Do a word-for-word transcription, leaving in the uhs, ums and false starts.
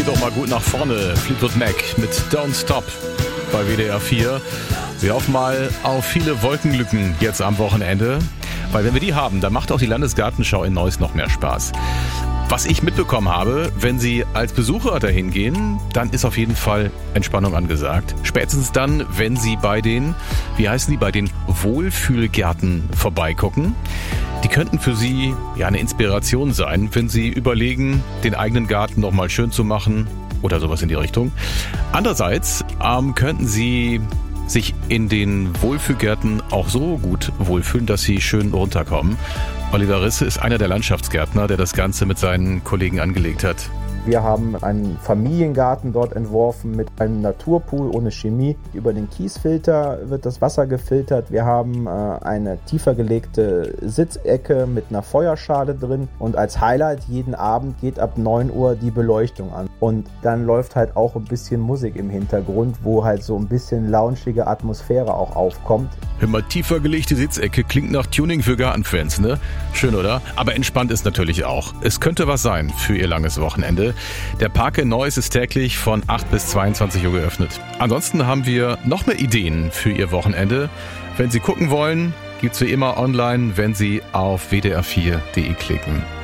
geht doch mal gut nach vorne. Fleetwood Mac mit Don't Stop bei W D R vier. Wir hoffen mal auf viele Wolkenlücken jetzt am Wochenende. Weil wenn wir die haben, dann macht auch die Landesgartenschau in Neuss noch mehr Spaß. Was ich mitbekommen habe, wenn Sie als Besucher dahin gehen, dann ist auf jeden Fall Entspannung angesagt. Spätestens dann, wenn Sie bei den, wie heißen die, bei den Wohlfühlgärten vorbeigucken. Die könnten für Sie ja eine Inspiration sein, wenn Sie überlegen, den eigenen Garten nochmal schön zu machen oder sowas in die Richtung. Andererseits ähm, könnten Sie sich in den Wohlfühlgärten auch so gut wohlfühlen, dass Sie schön runterkommen. Oliver Risse ist einer der Landschaftsgärtner, der das Ganze mit seinen Kollegen angelegt hat. Wir haben einen Familiengarten dort entworfen mit einem Naturpool ohne Chemie. Über den Kiesfilter wird das Wasser gefiltert. Wir haben äh, eine tiefer gelegte Sitzecke mit einer Feuerschale drin. Und als Highlight jeden Abend geht ab neun Uhr die Beleuchtung an. Und dann läuft halt auch ein bisschen Musik im Hintergrund, wo halt so ein bisschen loungige Atmosphäre auch aufkommt. Hör mal, tiefer gelegte Sitzecke klingt nach Tuning für Gartenfans, ne? Schön, oder? Aber entspannt ist natürlich auch. Es könnte was sein für Ihr langes Wochenende. Der Park in Neuss ist täglich von acht bis zweiundzwanzig Uhr geöffnet. Ansonsten haben wir noch mehr Ideen für Ihr Wochenende. Wenn Sie gucken wollen, gibt's wie immer online, wenn Sie auf w d r vier punkt d e klicken.